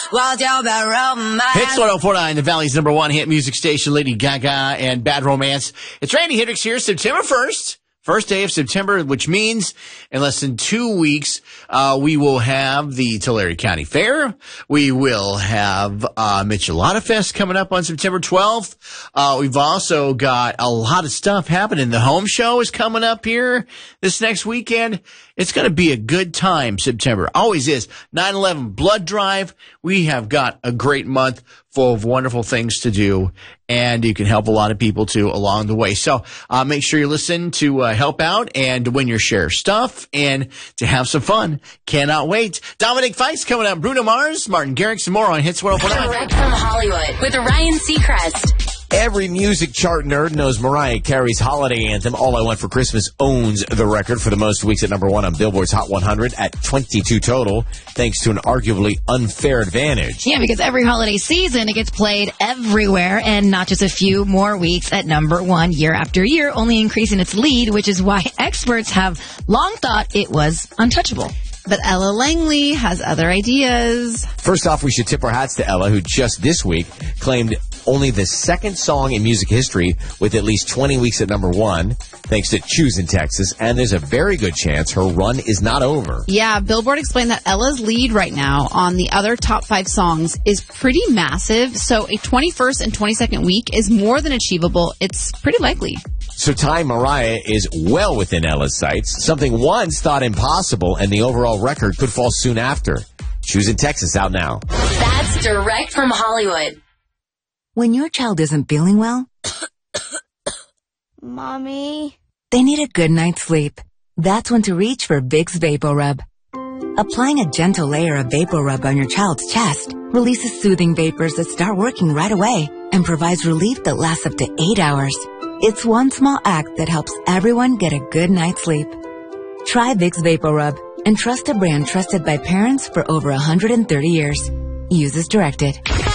Hits 1049, the Valley's #1 hit music station, Lady Gaga and Bad Romance. It's Randy Hendricks here, September 1st. First day of September, which means in less than 2 weeks, we will have the Tulare County Fair. We will have Michelada Fest coming up on September 12th. We've also got a lot of stuff happening. The Home Show is coming up here this next weekend. It's going to be a good time, September. Always is. 9/11 Blood Drive. We have got a great month full of wonderful things to do, and you can help a lot of people, too, along the way. So make sure you listen to help out and to win your share of stuff and to have some fun. Cannot wait. Dominic Fike's coming up. Bruno Mars, Martin Garrix, and more on Hits 1049. Direct from Hollywood with Ryan Seacrest. Every music chart nerd knows Mariah Carey's holiday anthem, All I Want for Christmas, owns the record for the most weeks at #1 on Billboard's Hot 100 at 22 total, thanks to an arguably unfair advantage. Yeah, because every holiday season, it gets played everywhere, and not just a few more weeks at #1 year after year, only increasing its lead, which is why experts have long thought it was untouchable. But Ella Langley has other ideas. First off, we should tip our hats to Ella, who just this week claimed only the second song in music history with at least 20 weeks at #1, thanks to Choosing Texas, and there's a very good chance her run is not over. Yeah, Billboard explained that Ella's lead right now on the other top 5 songs is pretty massive, so a 21st and 22nd week is more than achievable. It's pretty likely. So tying Mariah is well within Ella's sights, something once thought impossible, and the overall record could fall soon after. Choosing Texas out now. That's direct from Hollywood. When your child isn't feeling well, Mommy, they need a good night's sleep. That's when to reach for Vicks VapoRub. Applying a gentle layer of VapoRub on your child's chest releases soothing vapors that start working right away and provides relief that lasts up to 8 hours. It's one small act that helps everyone get a good night's sleep. Try Vicks VapoRub and trust a brand trusted by parents for over 130 years. Use as directed.